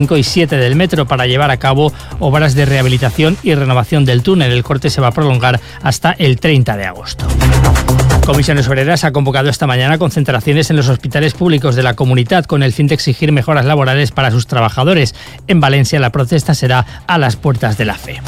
5 y 7 del metro para llevar a cabo obras de rehabilitación y renovación del túnel. El corte se va a prolongar hasta el 30 de agosto. Comisiones Obreras ha convocado esta mañana concentraciones en los hospitales públicos de la comunidad con el fin de exigir mejoras laborales para sus trabajadores. En Valencia la protesta será a las puertas de la FE.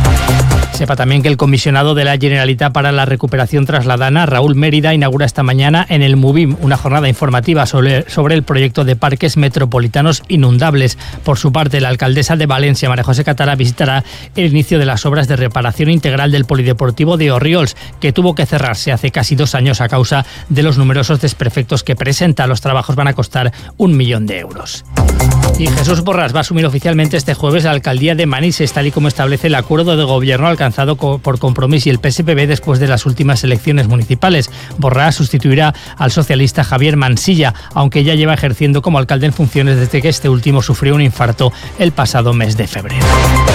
Sepa también que el comisionado de la Generalitat para la Recuperación Trasladana, Raúl Mérida, inaugura esta mañana en el MUBIM una jornada informativa sobre el proyecto de parques metropolitanos inundables. Por su parte, la alcaldesa de Valencia, María José Catara, visitará el inicio de las obras de reparación integral del polideportivo de Orriols, que tuvo que cerrarse hace casi 2 años a causa de los numerosos desperfectos que presenta. Los trabajos van a costar 1 millón de euros. Y Jesús Borràs va a asumir oficialmente este jueves la alcaldía de Manises, tal y como establece el acuerdo de gobierno alcanzado por Compromís y el PSPB después de las últimas elecciones municipales. Borràs sustituirá al socialista Javier Mansilla, aunque ya lleva ejerciendo como alcalde en funciones desde que este último sufrió un infarto el pasado mes de febrero.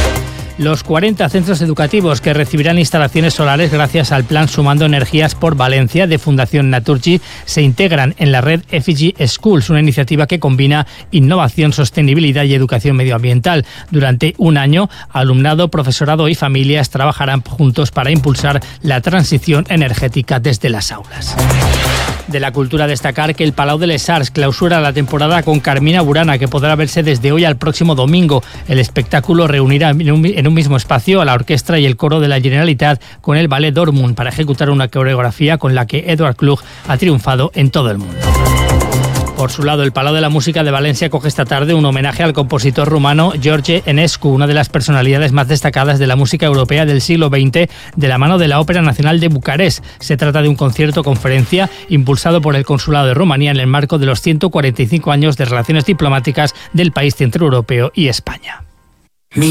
Los 40 centros educativos que recibirán instalaciones solares gracias al plan Sumando Energías por Valencia de Fundación Naturgy se integran en la red Effigy Schools, una iniciativa que combina innovación, sostenibilidad y educación medioambiental. Durante un año, alumnado, profesorado y familias trabajarán juntos para impulsar la transición energética desde las aulas. De la cultura, destacar que el Palau de les Arts clausura la temporada con Carmina Burana, que podrá verse desde hoy al próximo domingo. El espectáculo reunirá en un mismo espacio a la orquesta y el coro de la Generalitat con el Ballet Dortmund para ejecutar una coreografía con la que Edvard Klug ha triunfado en todo el mundo. Por su lado, el Palau de la Música de Valencia acoge esta tarde un homenaje al compositor rumano George Enescu, una de las personalidades más destacadas de la música europea del siglo XX, de la mano de la Ópera Nacional de Bucarest. Se trata de un concierto-conferencia impulsado por el Consulado de Rumanía en el marco de los 145 años de relaciones diplomáticas del país centroeuropeo y España.